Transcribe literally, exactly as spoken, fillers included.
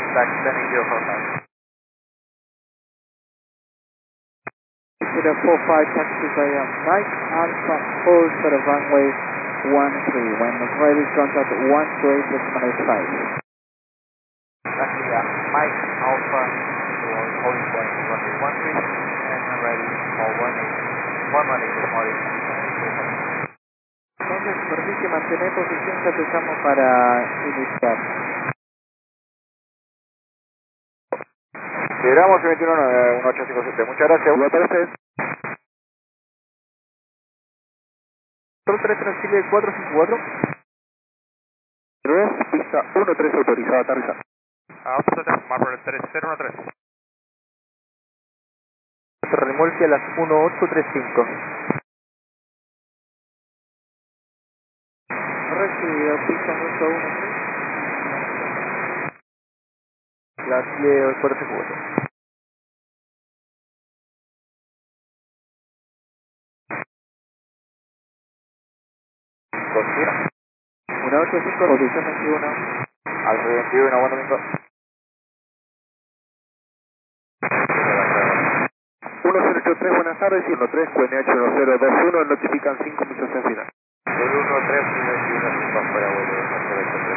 Taxi ten zero four five. zero four five, taxi via Mike Alpha, hold for the runway one three. When ready, contact one two eight decimal eight five. Taxi via Mike Alpha, holding point runway one three, and ready for one eight, one one eight decimal eight five. Entonces, superficie, mantener posición que empezamos para iniciar. Lideramos veintiuno nueve uno ocho cinco siete. Muchas gracias. Igual para ustedes. Control tres Chile cuatro cinco cuatro. tres, pista uno tres autorizada, aterrizar. Alfa, Marlboro tres cero uno tres. Remolque a las uno ocho tres cinco. Recibido, pista ocho uno tres. La Chile cuatro cinco cuatro. Confirma. uno ocho cinco, posición veintiuno. Alfa veintiuno, buen domingo. uno cero ocho tres, buenas tardes, y uno tres, Q N H uno cero dos uno, notifican cinco minutos en final. El uno tres y veintiuno cinco afuera, vuelo de